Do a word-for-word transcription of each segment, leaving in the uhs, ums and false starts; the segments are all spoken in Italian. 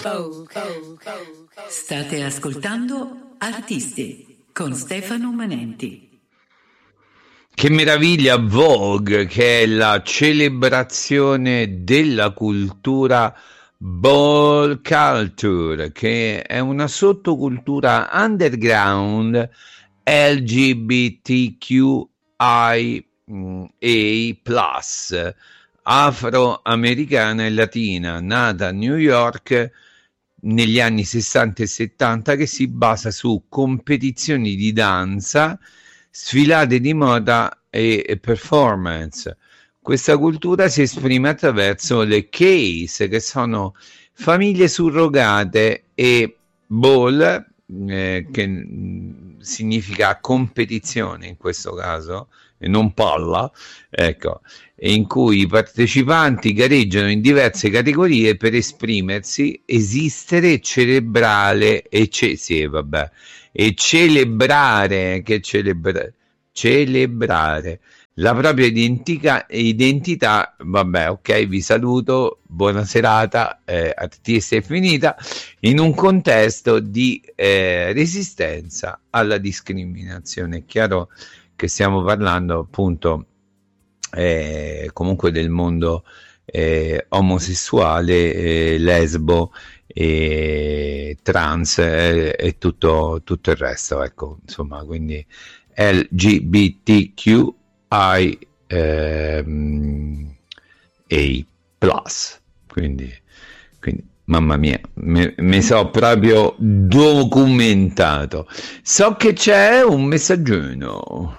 State ascoltando Artisti con Stefano Manenti. Che meraviglia Vogue, che è la celebrazione della cultura ball culture, che è una sottocultura underground L G B T Q I A plus, afroamericana e latina, nata a New York negli anni sessanta e settanta, che si basa su competizioni di danza, sfilate di moda e performance. Questa cultura si esprime attraverso le case, che sono famiglie surrogate, e ball, eh, che mh, significa competizione in questo caso, e non palla, ecco, in cui i partecipanti gareggiano in diverse categorie per esprimersi, esistere, celebrare e ce- sì, vabbè, e celebrare, che celebra- celebrare la propria identica- identità. Vabbè, ok, vi saluto, buona serata, eh, artista è finita, in un contesto di eh, resistenza alla discriminazione. È chiaro che stiamo parlando appunto eh, comunque del mondo eh, omosessuale, eh, lesbo, e trans e, e tutto, tutto il resto, ecco, insomma, quindi L G B T Q I ehm, A plus, quindi, quindi mamma mia, mi so proprio documentato. So che c'è un messaggino.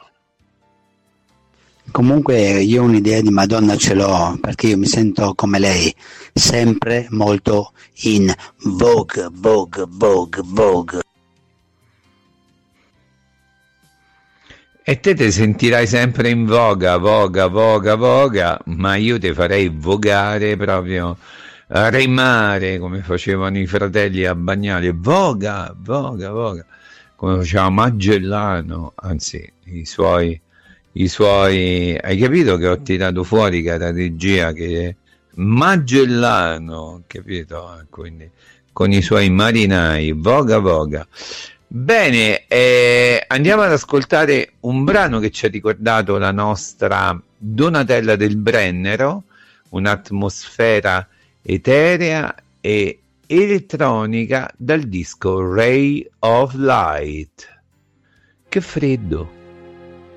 Comunque io un'idea di Madonna ce l'ho, perché io mi sento come lei, sempre molto in vogue, vogue, vogue, vogue. E te te sentirai sempre in voga, voga, voga, voga, ma io te farei vogare proprio, remare, come facevano i fratelli a Bagnale, voga, voga, voga, come faceva Magellano, anzi, i suoi... i suoi, hai capito che ho tirato fuori, cara regia, che Magellano, capito? Quindi con i suoi marinai, voga voga. Bene, eh, andiamo ad ascoltare un brano che ci ha ricordato la nostra Donatella del Brennero, un'atmosfera eterea e elettronica dal disco Ray of Light. Che freddo!